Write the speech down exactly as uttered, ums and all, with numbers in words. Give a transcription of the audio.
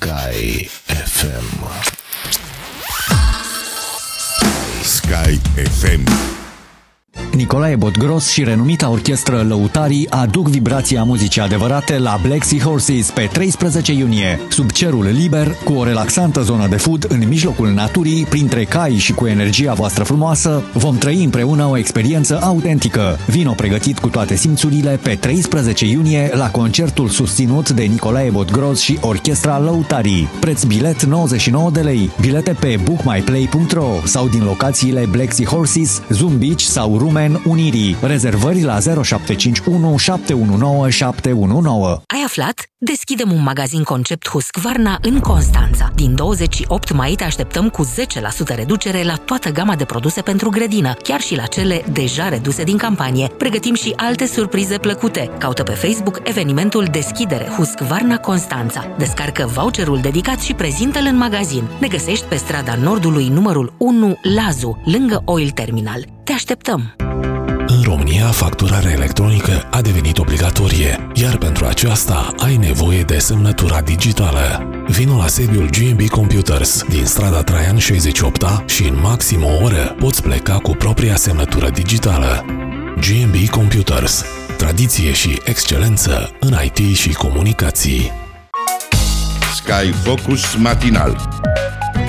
Sky F M. Sky F M. Nicolae Botgros și renumita orchestră Lăutarii aduc vibrația muzicii adevărate la Black Sea Horses pe treisprezece iunie. Sub cerul liber, cu o relaxantă zonă de food în mijlocul naturii, printre cai și cu energia voastră frumoasă, vom trăi împreună o experiență autentică. Vino pregătit cu toate simțurile pe treisprezece iunie la concertul susținut de Nicolae Botgros și orchestra Lăutarii. Preț bilet nouăzeci și nouă de lei. Bilete pe book my play punct ro sau din locațiile Black Sea Horses, Zoom Beach sau Rumen Unirii. Rezervări la zero șapte cinci unu șapte unu nouă șapte unu nouă. Ai aflat? Deschidem un magazin concept Husqvarna în Constanța. Din douăzeci și opt mai te așteptăm cu zece la sută reducere la toată gama de produse pentru grădină, chiar și la cele deja reduse din campanie. Pregătim și alte surprize plăcute. Caută pe Facebook evenimentul Deschidere Husqvarna Constanța. Descarcă voucherul dedicat și prezintă-l în magazin. Ne găsești pe strada Nordului numărul unu Lazu, lângă Oil Terminal. Te așteptăm! În România, facturarea electronică a devenit obligatorie, iar pentru aceasta ai nevoie de semnătura digitală. Vino la sediul G and B Computers din strada Traian șaizeci și opt A și în maxim o oră poți pleca cu propria semnătură digitală. G and B Computers. Tradiție și excelență în I T și comunicații. Sky Focus matinal.